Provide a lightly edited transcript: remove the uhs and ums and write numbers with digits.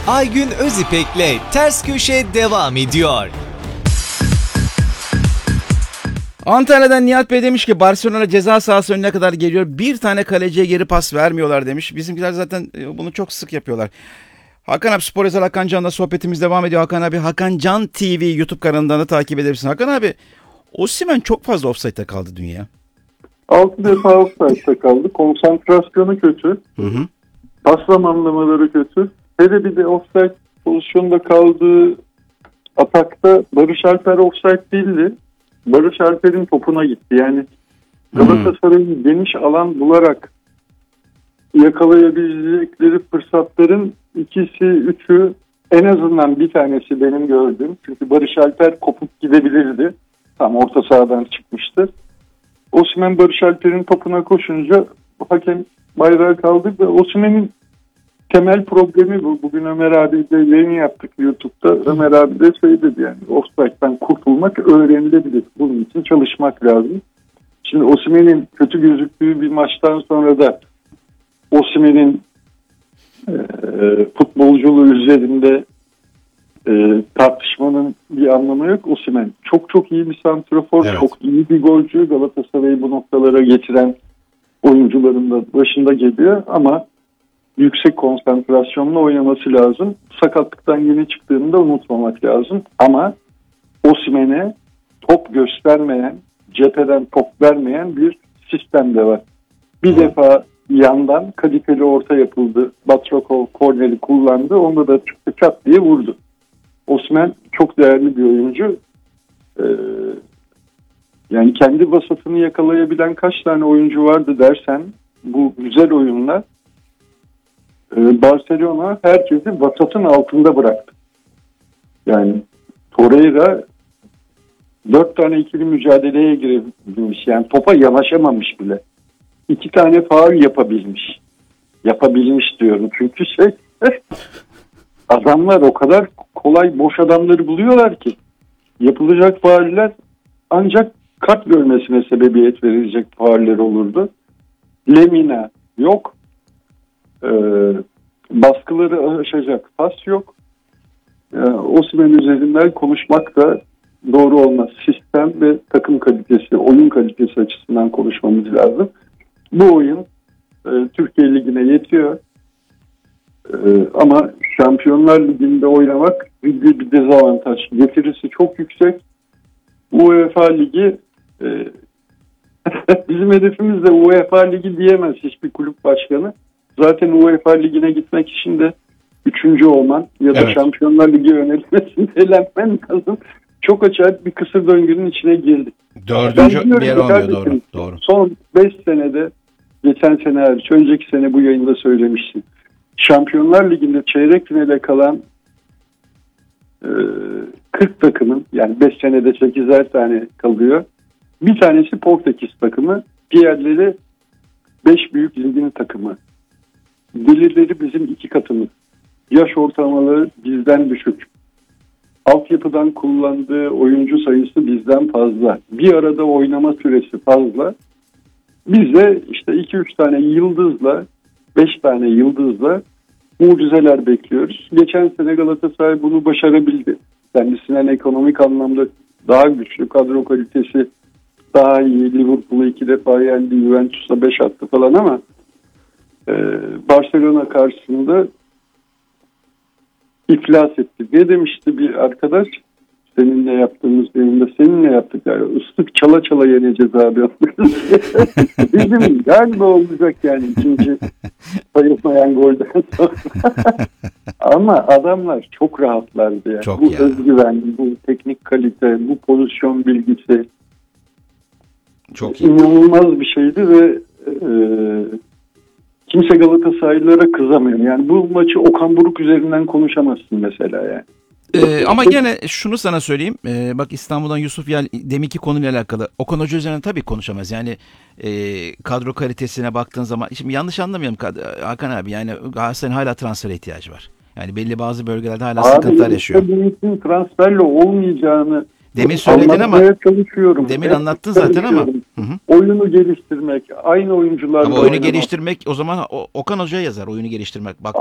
Aygün Özipek'le Ters Köşe devam ediyor. Antalya'dan Nihat Bey demiş ki Barcelona ceza sahası önüne kadar geliyor. Bir tane kaleciye geri pas vermiyorlar demiş. Bizimkiler zaten bunu çok sık yapıyorlar. Hakan abi, Spor Yazar Hakan Can'la sohbetimiz devam ediyor. Hakan abi, Hakan Can TV YouTube kanalından da takip edebilirsin. Hakan abi, Osimhen çok fazla offside'da kaldı dünya. 6 defa offside'da kaldı. Konsantrasyonu kötü. Hı hı. Pas zamanlamaları kötü. Hele bir de offside pozisyonda kaldığı atakta Barış Alper offside değildi. Barış Alper'in topuna gitti. Yani Galatasaray'ın geniş alan bularak yakalayabilecekleri fırsatların ikisi, üçü, en azından bir tanesi benim gördüğüm. Çünkü Barış Alper kopup gidebilirdi. Tam orta sahadan çıkmıştı. Osimhen Barış Alper'in topuna koşunca hakem bayrağı kaldırdı. Osimhen'in temel problemi bu. Bugün Ömer abiyle yayın yaptık YouTube'da. Ömer abi de şey dedi, yani offside'den kurtulmak öğrenilebilir. Bunun için çalışmak lazım. Şimdi Osimhen'in kötü gözüktüğü bir maçtan sonra da Osimhen'in futbolculuğu üzerinde tartışmanın bir anlamı yok. Osimhen çok iyi bir santrafor, evet. Çok iyi bir golcü. Galatasaray'ı bu noktalara getiren oyuncuların da başında geliyor ama yüksek konsantrasyonla oynaması lazım. Sakatlıktan yeni çıktığını da unutmamak lazım. Ama Osimhen'e top göstermeyen, cepheden top vermeyen bir sistem de var. Bir defa yandan kadifeli orta yapıldı. Batrokov korneri kullandı. Onda da çıktı, çat diye vurdu. Osimhen çok değerli bir oyuncu. Yani kendi vasatını yakalayabilen kaç tane oyuncu vardı dersen bu güzel oyunla Barcelona herkesi vasatın altında bıraktı. Yani Torreira 4 tane ikili mücadeleye girebilmiş. Yani topa yanaşamamış bile. 2 tane faul yapabilmiş. Yapabilmiş diyorum. Çünkü adamlar o kadar kolay boş adamları buluyorlar ki yapılacak fauller ancak kart görmesine sebebiyet verilecek fauller olurdu. Lemina yok. Baskıları aşacak pas yok. Osimhen üzerinden konuşmak da doğru olmaz. Sistem ve takım kalitesi, oyun kalitesi açısından konuşmamız lazım. Bu oyun Türkiye Ligi'ne yetiyor. Ama Şampiyonlar Ligi'nde oynamak bir dezavantaj. Getirisi çok yüksek. UEFA Ligi bizim hedefimiz de UEFA Ligi diyemez hiçbir kulüp başkanı. Zaten UEFA Ligi'ne gitmek için de 3. olman ya da evet, Şampiyonlar Ligi yönetmesini elenmen lazım. Çok acayip bir kısır döngünün içine girdik. 4. bir yer olmuyor, doğru. Son 5 senede, geçen sene hariç, önceki sene bu yayında söylemiştim. Şampiyonlar Ligi'nde çeyrek finale kalan 40 takımın, yani 5 senede 8'er tane kalıyor. Bir tanesi Portekiz takımı, diğerleri 5 büyük ligin takımı. Gelirleri bizim 2 katımız. Yaş ortalamaları bizden düşük. Altyapıdan kullandığı oyuncu sayısı bizden fazla. Bir arada oynama süresi fazla. Biz de işte 2-3 tane yıldızla, 5 tane yıldızla mucizeler bekliyoruz. Geçen sene Galatasaray bunu başarabildi. Kendisinden ekonomik anlamda daha güçlü, kadro kalitesi daha iyi. Liverpool'u 2 defa yendi, Juventus'a 5 attı falan ama Barcelona karşısında iflas etti. Ne demişti bir arkadaş? Seninle yaptığımız yayında seninle yaptık. Yani ıslık çala çala yeneceğiz abi. Bizim galiba olacak yani ikinci sayılmayan golden sonra. Ama adamlar çok rahatlardı. Yani. Çok bu özgüven, bu teknik kalite, bu pozisyon bilgisi çok inanılmaz bir şeydi ve kimse Galatasaraylılara kızamıyor. Yani bu maçı Okan Buruk üzerinden konuşamazsın mesela yani. Ama gene şunu sana söyleyeyim. Bak İstanbul'dan Yusuf Yel deminki konuyla alakalı. Okan Hoca üzerinden tabii konuşamaz. Yani kadro kalitesine baktığın zaman. Şimdi yanlış anlamayalım Hakan abi. Yani Galatasaray'ın hala transfere ihtiyacı var. Yani belli bazı bölgelerde hala sıkıntılar yaşıyor. Abi transferle olmayacağını demin söyledin ama demin hep anlattın zaten ama. Hı-hı. Oyunu geliştirmek, aynı oyuncularla ama oyunu geliştirmek o zaman Okan Hoca'ya yazar oyunu geliştirmek. Bak